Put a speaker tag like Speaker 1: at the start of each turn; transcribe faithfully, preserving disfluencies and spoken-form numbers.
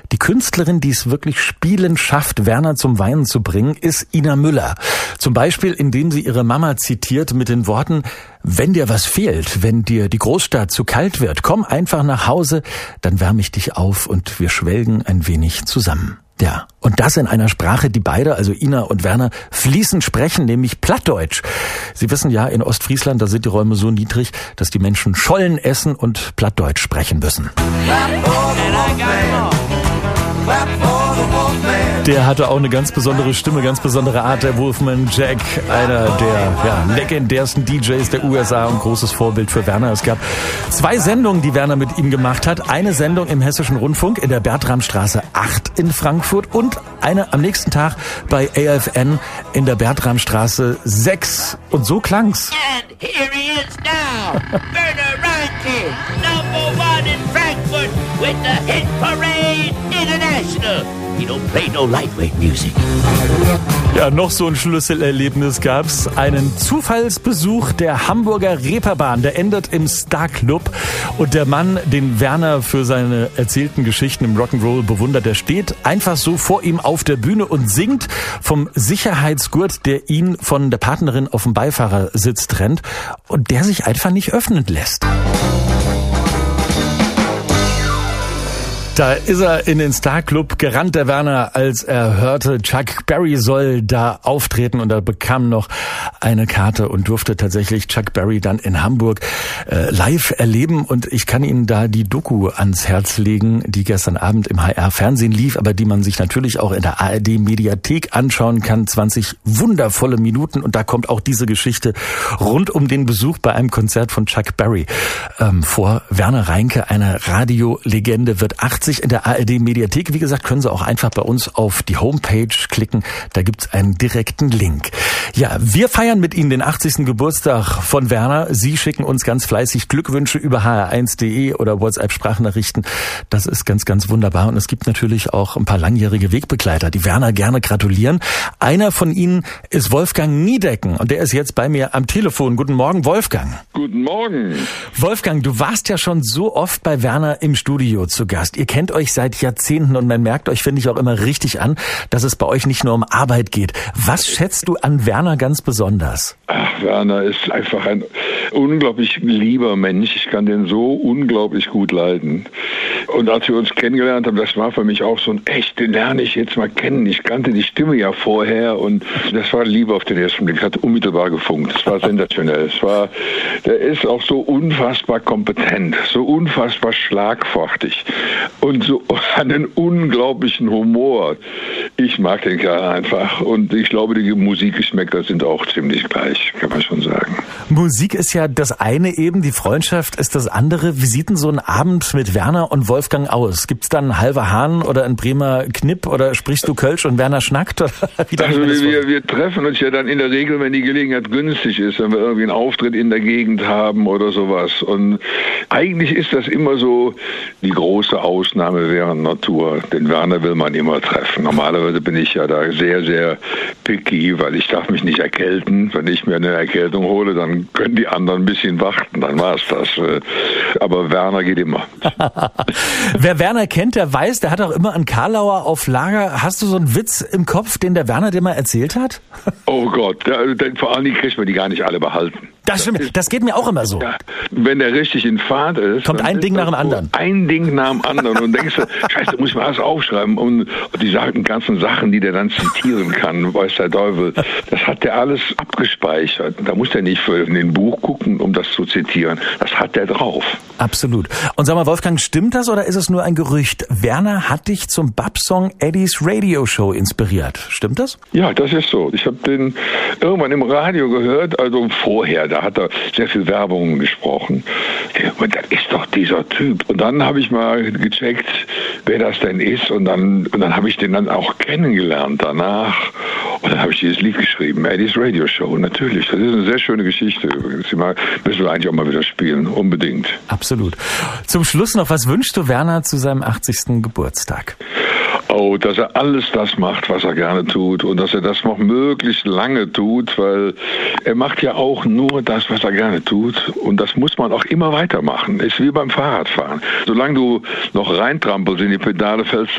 Speaker 1: Die Künstlerin, die es wirklich spielend schafft, Werner zum Weinen zu bringen, ist Ina Müller. Zum Beispiel, indem sie ihre Mama zitiert mit den Worten: Wenn dir was fehlt, wenn dir die Großstadt zu kalt wird, komm einfach nach Hause, dann wärme ich dich auf und wir schwelgen ein wenig zusammen. Ja, und das in einer Sprache, die beide, also Ina und Werner, fließend sprechen, nämlich Plattdeutsch. Sie wissen ja, in Ostfriesland, da sind die Räume so niedrig, dass die Menschen Schollen essen und Plattdeutsch sprechen müssen. Der hatte auch eine ganz besondere Stimme, ganz besondere Art, der Wolfman Jack, einer der ja, legendärsten D Js der U S A und großes Vorbild für Werner. Es gab zwei Sendungen, die Werner mit ihm gemacht hat. Eine Sendung im Hessischen Rundfunk in der Bertramstraße acht in Frankfurt und eine am nächsten Tag bei A F N in der Bertramstraße sechs. Und so klang's.
Speaker 2: And here he is now, Werner Reinke, number one in Frankfurt with the Hit Parade International. He don't play no lightweight music.
Speaker 1: Ja, noch so ein Schlüsselerlebnis gab's. Einen Zufallsbesuch der Hamburger Reeperbahn. Der endet im Star Club. Und der Mann, den Werner für seine erzählten Geschichten im Rock'n'Roll bewundert, der steht einfach so vor ihm auf der Bühne und singt vom Sicherheitsgurt, der ihn von der Partnerin auf dem Beifahrersitz trennt und der sich einfach nicht öffnen lässt. Da ist er in den Star Club gerannt, der Werner, als er hörte, Chuck Berry soll da auftreten, und er bekam noch eine Karte und durfte tatsächlich Chuck Berry dann in Hamburg äh, live erleben. Und ich kann Ihnen da die Doku ans Herz legen, die gestern Abend im H R-Fernsehen lief, aber die man sich natürlich auch in der A R D-Mediathek anschauen kann. zwanzig wundervolle Minuten, und da kommt auch diese Geschichte rund um den Besuch bei einem Konzert von Chuck Berry ähm, vor. Werner Reinke, eine Radiolegende, wird achtzig in der A R D-Mediathek. Wie gesagt, können Sie auch einfach bei uns auf die Homepage klicken. Da gibt's einen direkten Link. Ja, wir feiern mit Ihnen den achtzigsten Geburtstag von Werner. Sie schicken uns ganz fleißig Glückwünsche über h r eins punkt d e oder WhatsApp-Sprachnachrichten. Das ist ganz, ganz wunderbar. Und es gibt natürlich auch ein paar langjährige Wegbegleiter, die Werner gerne gratulieren. Einer von ihnen ist Wolfgang Niedecken, und der ist jetzt bei mir am Telefon. Guten Morgen, Wolfgang.
Speaker 3: Guten Morgen.
Speaker 1: Wolfgang, du warst ja schon so oft bei Werner im Studio zu Gast. Ihr kennt euch seit Jahrzehnten, und man merkt euch, finde ich, auch immer richtig an, dass es bei euch nicht nur um Arbeit geht. Was schätzt du an Werner ganz besonders?
Speaker 3: Ach, Werner ist einfach ein unglaublich lieber Mensch. Ich kann den so unglaublich gut leiden. Und als wir uns kennengelernt haben, das war für mich auch so ein echt, den lerne ich jetzt mal kennen. Ich kannte die Stimme ja vorher, und das war Liebe auf den ersten Blick. Hat unmittelbar gefunkt. Es war sensationell. Es war, der ist auch so unfassbar kompetent, so unfassbar schlagfertig und so einen unglaublichen Humor. Ich mag den Kerl einfach, und ich glaube, die Musikgeschmäcker sind auch ziemlich gleich, kann man schon sagen.
Speaker 1: Musik ist ja das eine eben, die Freundschaft ist das andere. Wie sieht denn so ein Abend mit Werner und Wolfgang aus? Gibt's dann einen halber Hahn oder einen Bremer Knipp, oder sprichst du Kölsch und Werner schnackt? Oder wie
Speaker 3: also wir, wir treffen uns ja dann in der Regel, wenn die Gelegenheit günstig ist, wenn wir irgendwie einen Auftritt in der Gegend haben oder sowas. Und eigentlich ist das immer so, die große Ausnahme wäre Natur. Den Werner will man immer treffen. Normalerweise bin ich ja da sehr, sehr picky, weil ich darf mich nicht erkälten. Wenn ich mir eine Erkältung hole, dann können die anderen ein bisschen warten, dann war's das. Aber Werner geht immer.
Speaker 1: Wer Werner kennt, der weiß, der hat auch immer einen Karlauer auf Lager. Hast du so einen Witz im Kopf, den der Werner dir mal erzählt hat?
Speaker 3: Oh Gott, der, der, vor allem kriegt man die gar nicht alle behalten.
Speaker 1: Das stimmt, das geht mir auch immer so.
Speaker 3: Ja, wenn der richtig in Fahrt ist,
Speaker 1: kommt ein Ding nach dem anderen.
Speaker 3: Ein Ding nach dem anderen, und denkst du, scheiße, muss ich mal alles aufschreiben. Und die ganzen Sachen, die der dann zitieren kann, weiß der Teufel, das hat der alles abgespeichert. Da muss der nicht in den Buch gucken, um das zu zitieren. Das hat der drauf.
Speaker 1: Absolut. Und sag mal, Wolfgang, stimmt das, oder ist es nur ein Gerücht? Werner hat dich zum Bab-Song Eddies Radio Show inspiriert. Stimmt das?
Speaker 3: Ja, das ist so. Ich habe den irgendwann im Radio gehört, also vorher, da hat er sehr viel Werbung gesprochen. Und das ist doch dieser Typ. Und dann habe ich mal gecheckt, wer das denn ist. Und dann, und dann habe ich den dann auch kennengelernt danach. Und dann habe ich dieses Lied geschrieben, Eddies Radio Show. Natürlich, das ist eine sehr schöne Geschichte. Das müssen wir eigentlich auch mal wieder spielen, unbedingt.
Speaker 1: Absolut. Zum Schluss noch, was wünschst du Werner zu seinem achtzigsten Geburtstag?
Speaker 3: Oh, dass er alles das macht, was er gerne tut, und dass er das noch möglichst lange tut, weil er macht ja auch nur das, was er gerne tut, und das muss man auch immer weitermachen. Ist wie beim Fahrradfahren. Solange du noch reintrampelst in die Pedale, fällst